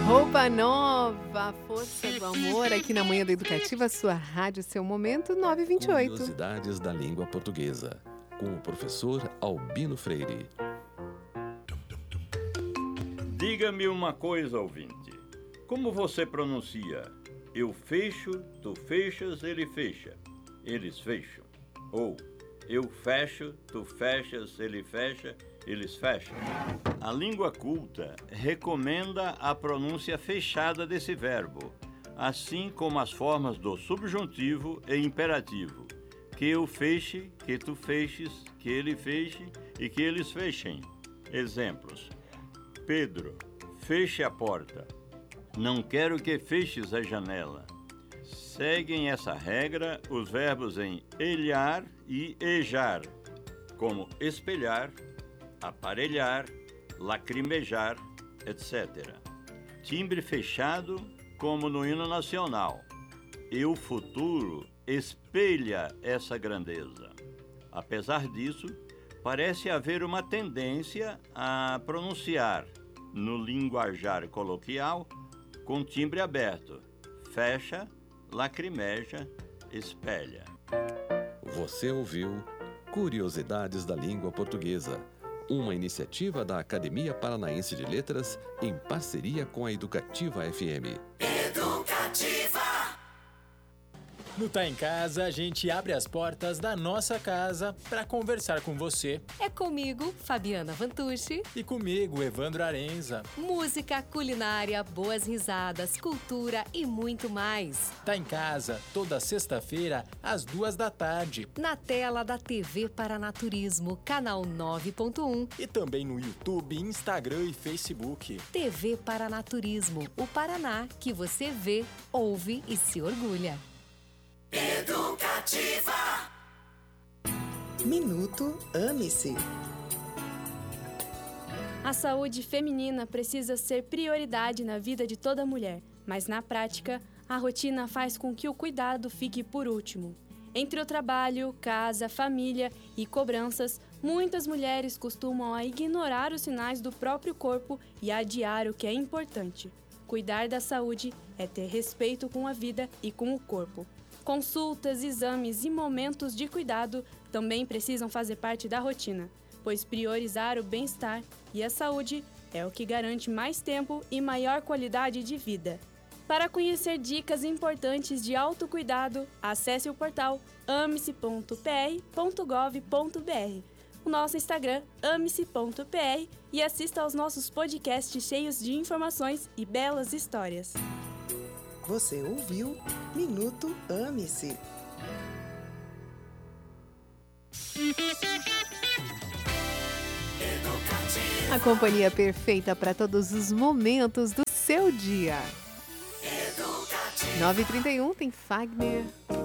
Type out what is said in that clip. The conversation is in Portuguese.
Roupa nova, força do amor, aqui na Manhã da Educativa, sua rádio, seu momento, 9h28. Curiosidades da língua portuguesa, com o professor Albino Freire. Diga-me uma coisa, ouvinte. Como você pronuncia? Eu fecho, tu fechas, ele fecha. Eles fecham. Ou eu fecho, tu fechas, ele fecha, eles fecham. A língua culta recomenda a pronúncia fechada desse verbo, assim como as formas do subjuntivo e imperativo. Que eu feche, que tu feches, que ele feche e que eles fechem. Exemplos. Pedro, feche a porta. Não quero que feches a janela. Seguem essa regra os verbos em elhar e ejar, como espelhar, aparelhar, lacrimejar, etc. Timbre fechado, como no hino nacional. E o futuro espelha essa grandeza. Apesar disso, parece haver uma tendência a pronunciar, no linguajar coloquial, com timbre aberto. Fecha, lacrimeja, espelha. Você ouviu Curiosidades da Língua Portuguesa, uma iniciativa da Academia Paranaense de Letras em parceria com a Educativa FM. Educativa! No Tá em Casa, a gente abre as portas da nossa casa para conversar com você. É comigo, Fabiana Vantucci. E comigo, Evandro Arenza. Música, culinária, boas risadas, cultura e muito mais. Tá em Casa, toda sexta-feira, às 14h. Na tela da TV Paranaturismo, canal 9.1. E também no YouTube, Instagram e Facebook. TV Paranaturismo, o Paraná que você vê, ouve e se orgulha. Educativa. Minuto Ame-se. A saúde feminina precisa ser prioridade na vida de toda mulher, mas na prática, a rotina faz com que o cuidado fique por último. Entre o trabalho, casa, família e cobranças, muitas mulheres costumam a ignorar os sinais do próprio corpo e adiar o que é importante. Cuidar da saúde é ter respeito com a vida e com o corpo. Consultas, exames e momentos de cuidado também precisam fazer parte da rotina, pois priorizar o bem-estar e a saúde é o que garante mais tempo e maior qualidade de vida. Para conhecer dicas importantes de autocuidado, acesse o portal amece.pr.gov.br, o nosso Instagram amece.pr e assista aos nossos podcasts cheios de informações e belas histórias. Você ouviu Minuto Ame-se. A companhia perfeita para todos os momentos do seu dia. 9h31 tem Fagner.